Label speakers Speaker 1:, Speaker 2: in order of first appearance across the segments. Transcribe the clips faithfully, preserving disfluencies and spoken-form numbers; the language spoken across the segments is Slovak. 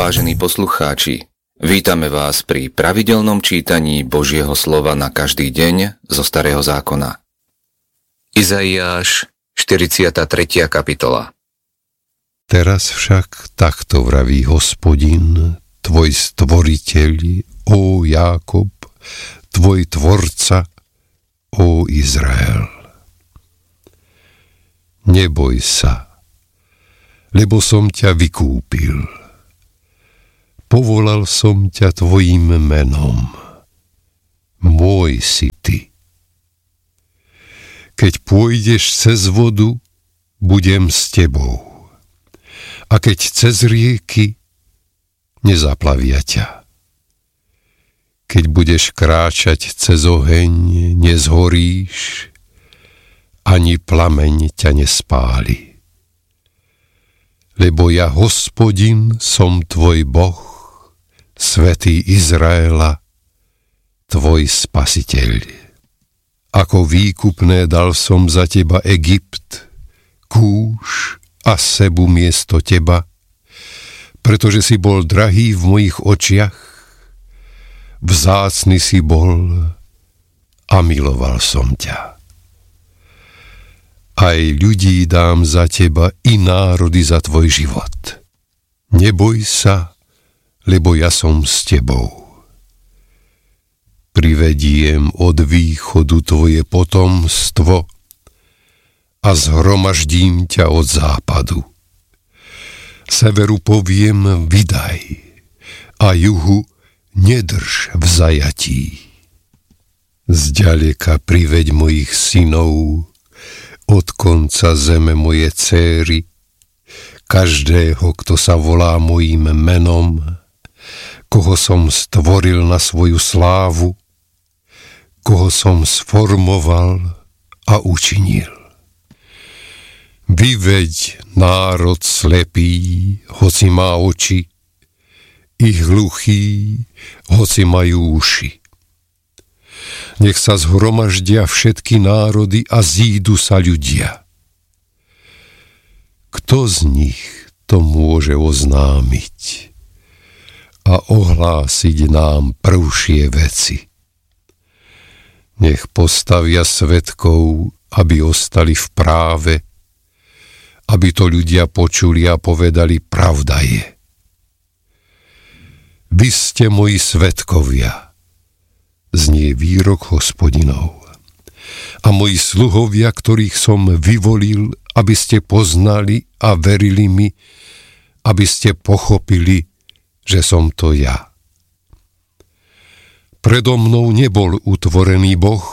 Speaker 1: Vážení poslucháči, vítame vás pri pravidelnom čítaní Božieho slova na každý deň zo Starého zákona. Izaiáš, štyridsiata tretia kapitola.
Speaker 2: Teraz však takto vraví Hospodin, tvoj stvoriteľ, ó Jákob, tvoj tvorca, ó Izrael. Neboj sa, lebo som ťa vykúpil. Povolal som ťa tvojím menom. Môj si ty. Keď pôjdeš cez vodu, budem s tebou. A keď cez rieky, nezaplavia ťa. Keď budeš kráčať cez oheň, nezhoríš, ani plameň ťa nespáli. Lebo ja, Hospodin, som tvoj Boh, Svätý Izraela, tvoj Spasiteľ. Ako výkupné dal som za teba Egypt, Kúš a Sebu miesto teba, pretože si bol drahý v mojich očiach, vzácny si bol a miloval som ťa. Aj ľudí dám za teba i národy za tvoj život. Neboj sa, lebo ja som s tebou. Privediem od východu tvoje potomstvo a zhromaždím ťa od západu. Severu poviem, vydaj, a juhu nedrž v zajatí. Zďaleka priveď mojich synov, od konca zeme moje céry, každého, kto sa volá mojím menom, koho som stvoril na svoju slávu, koho som sformoval a učinil. Vyveď národ slepý, hoci má oči, i hluchý, hoci majú uši. Nech sa zhromaždia všetky národy a zídu sa ľudia. Kto z nich to môže oznámiť a ohlásiť nám prvšie veci? Nech postavia svedkov, aby ostali v práve, aby to ľudia počuli a povedali, pravda je. Vy ste moji svedkovia, znie výrok Hospodinov. A moji sluhovia, ktorých som vyvolil, aby ste poznali a verili mi, aby ste pochopili, že som to ja. Predo mnou nebol utvorený Boh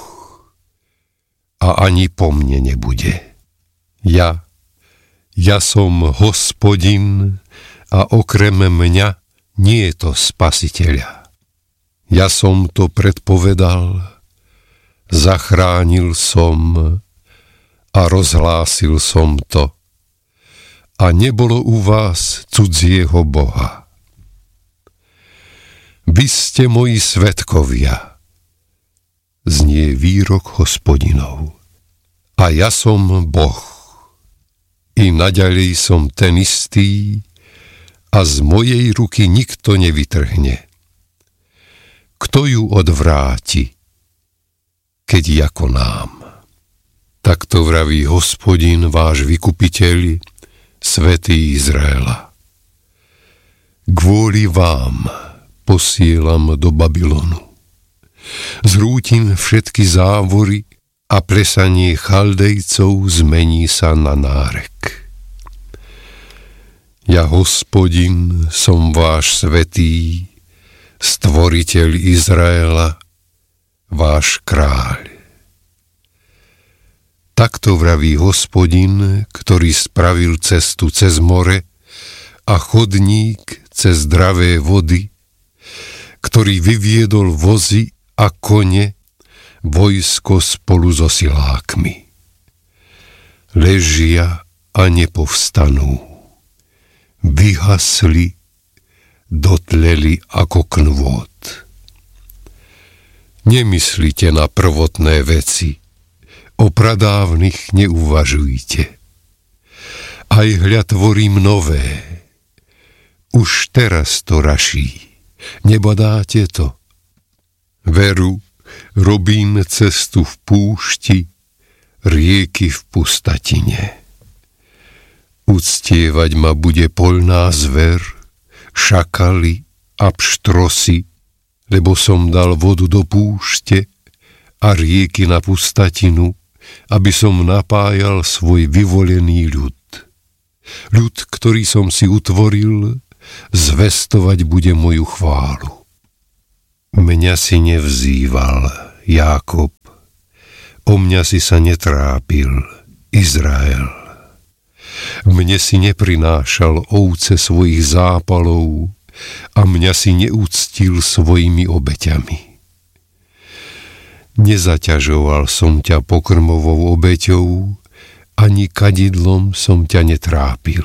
Speaker 2: a ani po mne nebude. Ja, ja som Hospodin a okrem mňa nie je to Spasiteľa. Ja som to predpovedal, zachránil som a rozhlásil som to. A nebolo u vás cudzieho Boha. Vy ste moji svedkovia, znie výrok Hospodinov. A ja som Boh. I naďalej som ten istý a z mojej ruky nikto nevytrhne. Kto ju odvráti, keď ja konám? Takto vraví Hospodin, váš vykupiteľ, Svätý Izraela. Kvôli vám posielam do Babylonu. Zrútim všetky závory a plesanie Chaldejcov zmení sa na nárek. Ja, Hospodin, som váš svätý, Stvoriteľ Izraela, váš kráľ. Takto vraví Hospodin, ktorý spravil cestu cez more a chodník cez zdravé vody, ktorý vyviedol vozy a kone, vojsko spolu so silákmi. Ležia a nepovstanú. Vyhasli, dotleli ako knôt. Nemyslite na prvotné veci, o pradávnych neuvažujte. Aj hľa tvorím nové, Už teraz to raší, nebadáte to? Veru, robím cestu v púšti, rieky v pustatine. Uctievať ma bude poľná zver, šakali a pštrosy, lebo som dal vodu do púšte a rieky na pustatinu, aby som napájal svoj vyvolený ľud. Ľud, ktorý som si utvoril, zvestovať bude moju chválu. Mňa si nevzýval, Jákob, o mňa si sa netrápil, Izrael. Mne si neprinášal ovce svojich zápalov a mňa si neúctil svojimi obeťami. Nezaťažoval som ťa pokrmovou obeťou, ani kadidlom som ťa netrápil.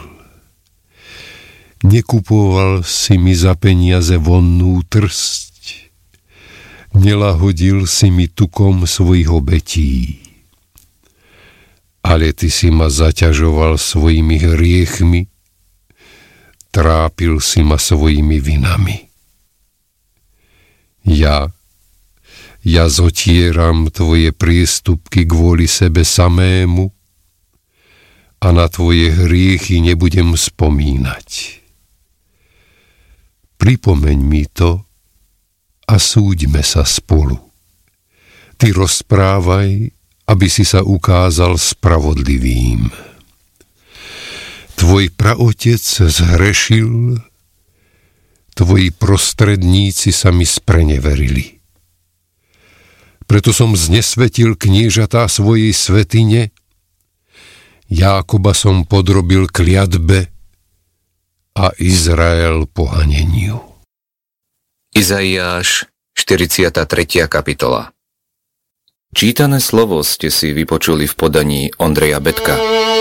Speaker 2: Nekupoval si mi za peniaze vonnú trsť, nelahodil si mi tukom svojich obetí. Ale ty si ma zaťažoval svojimi hriechmi, trápil si ma svojimi vinami. Ja, ja zotieram tvoje priestupky kvôli sebe samému a na tvoje hriechy nebudem spomínať. Pripomeň mi to a súďme sa spolu. Ty rozprávaj, aby si sa ukázal spravodlivým. Tvoj praotec zhrešil, tvoji prostredníci sa mi spreneverili. Preto som znesvetil kniežatá svojej svätyne, Jákoba som podrobil kliatbe a Izrael pohaneniu.
Speaker 1: Izaiáš, štyridsiata tretia kapitola. Čítané slovo ste si vypočuli v podaní Ondreja Betka.